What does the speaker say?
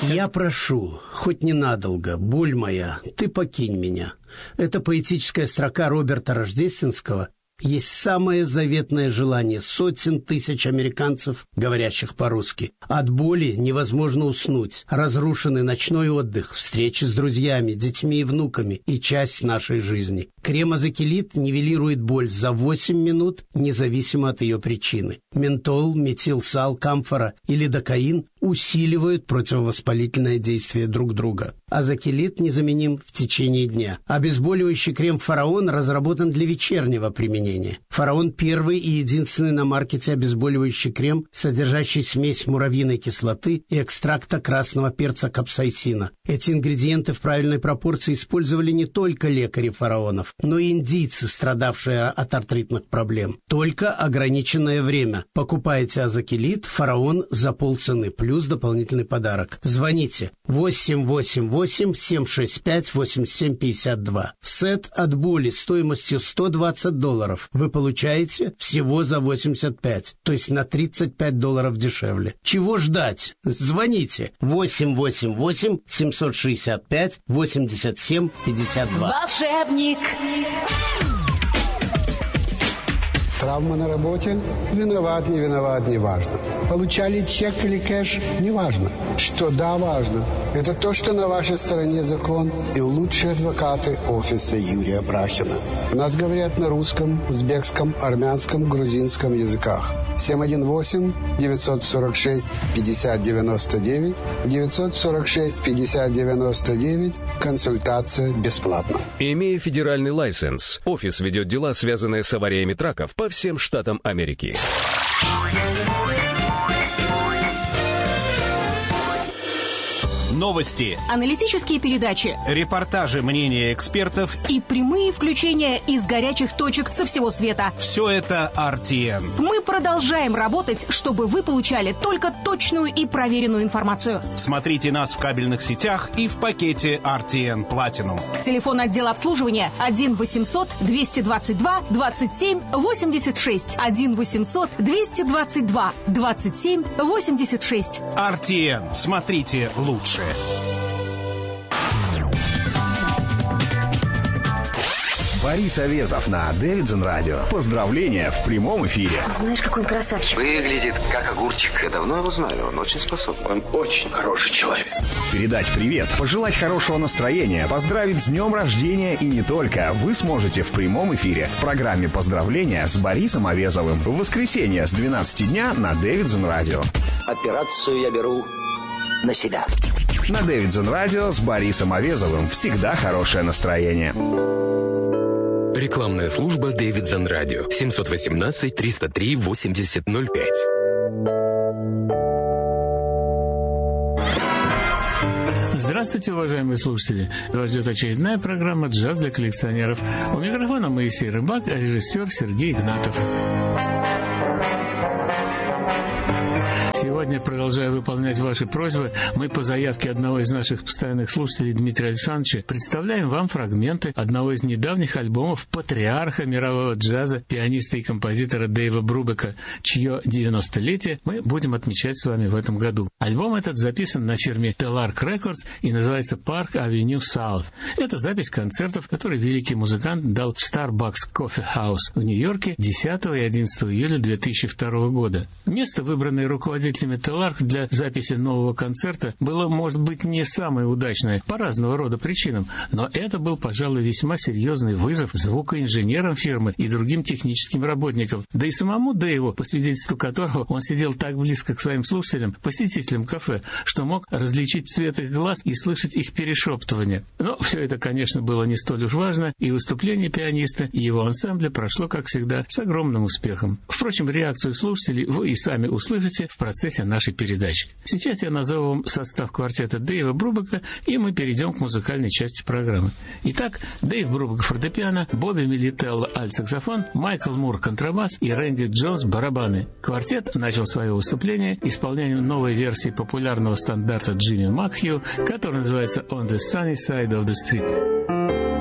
Я прошу, хоть ненадолго, боль моя, ты покинь меня. Это поэтическая строка Роберта Рождественского есть самое заветное желание сотен тысяч американцев, говорящих по-русски. От боли невозможно уснуть. Разрушенный ночной отдых, встречи с друзьями, детьми и внуками и часть нашей жизни. Крем Азокилит нивелирует боль за 8 минут, независимо от ее причины. Ментол, метилсал, камфора или докаин усиливают противовоспалительное действие друг друга. Азокилит незаменим в течение дня. Обезболивающий крем «Фараон» разработан для вечернего применения. «Фараон» – первый и единственный на маркете обезболивающий крем, содержащий смесь муравьиной кислоты и экстракта красного перца капсаицина. Эти ингредиенты в правильной пропорции использовали не только лекари фараонов, но и индийцы, страдавшие от артритных проблем. Только ограниченное время. Покупайте Азокилит «Фараон» за полцены, плюс дополнительный подарок. Звоните 888-765-8752. Сет от боли стоимостью $120 вы получаете всего за 85, то есть на $35 дешевле. Чего ждать? Звоните 888-765-8752. Волшебник. Травма на работе? Виноват, не виноват, не важно. Получали чек или кэш? Не важно. Что да, важно. Это то, что на вашей стороне закон и лучшие адвокаты офиса Юрия Брахина. У нас говорят на русском, узбекском, армянском, грузинском языках. 718-946-5099, 946-5099, консультация бесплатна. Имея федеральный лайсенс, офис ведет дела, связанные с авариями траков по всем штатам Америки. Новости, аналитические передачи, репортажи, мнения экспертов и прямые включения из горячих точек со всего света. Все это RTN. Мы продолжаем работать, чтобы вы получали только точную и проверенную информацию. Смотрите нас в кабельных сетях и в пакете RTN Platinum. Телефон отдела обслуживания 1-800-222-27-86. 1-800-222-27-86. RTN. Смотрите лучше. Борис Авезов на Дэвидсон Радио. Поздравления в прямом эфире. Знаешь, какой он красавчик. Выглядит как огурчик. Я давно его знаю. Он очень способен. Он очень хороший человек. Передать привет, пожелать хорошего настроения, поздравить с днем рождения и не только. Вы сможете в прямом эфире в программе «Поздравления» с Борисом Авезовым в воскресенье с 12 дня на Дэвидсон Радио. Операцию я беру на себя. На Дэвидсон Радио с Борисом Авезовым всегда хорошее настроение. Рекламная служба Дэвидсон Радио. 718-303-8005. Здравствуйте, уважаемые слушатели. Вас ждет очередная программа «Джаз для коллекционеров». У микрофона Моисей Рыбак, а режиссер Сергей Игнатов. Сегодня, продолжая выполнять ваши просьбы, мы по заявке одного из наших постоянных слушателей, Дмитрия Александровича, представляем вам фрагменты одного из недавних альбомов патриарха мирового джаза, пианиста и композитора Дэйва Брубека, чье 90-летие мы будем отмечать с вами в этом году. Альбом этот записан на фирме Telarc Records и называется Park Avenue South. Это запись концертов, которые великий музыкант дал в Starbucks Coffee House в Нью-Йорке 10 и 11 июля 2002 года. Место, выбранное руководителями Telarc для записи нового концерта, было, может быть, не самое удачное по разного рода причинам, но это был, пожалуй, весьма серьезный вызов звукоинженерам фирмы и другим техническим работникам, да и самому Дэйву, по свидетельству которого он сидел так близко к своим слушателям, посетителям кафе, что мог различить цвет их глаз и слышать их перешептывание. Но все это, конечно, было не столь уж важно, и выступление пианиста и его ансамбля прошло, как всегда, с огромным успехом. Впрочем, реакцию слушателей вы и сами услышите в процессе нашей передачи. Сейчас я назову вам состав квартета Дэйва Брубека, и мы перейдем к музыкальной части программы. Итак, Дэйв Брубек фортепиано, Бобби Милителло альт-саксофон, Майкл Мур контрабас и Рэнди Джонс барабаны. Квартет начал свое выступление исполнением новой версии популярного стандарта Джимми Макхью, который называется «On the Sunny Side of the Street».